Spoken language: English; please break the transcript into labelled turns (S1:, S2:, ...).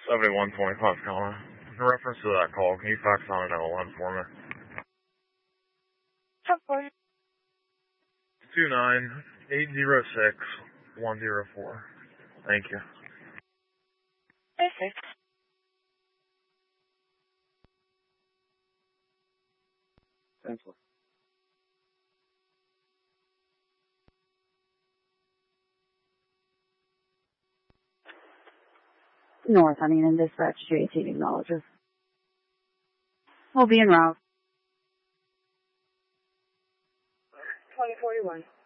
S1: 7125 calling. In reference to that call, can you fax on an LN for me?
S2: Of course.
S1: 29806-104. Thank you.
S2: Perfect.
S3: Central.
S4: North, in dispatch 218 acknowledges. We'll be en route.
S2: 2041.